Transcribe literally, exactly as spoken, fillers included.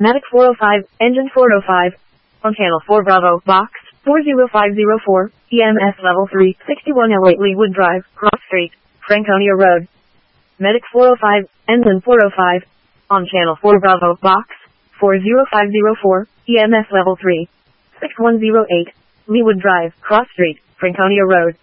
Mavic four oh five, engine four oh five. On channel four Bravo, box, four oh five oh four, E M S level three, sixty-one L eight Leewood Drive, Cross Street, Franconia Road. Medic four oh five, engine four oh five. On channel four Bravo, box, four oh five oh four, E M S level three, sixty-one oh eight, Leewood Drive, Cross Street, Franconia Road.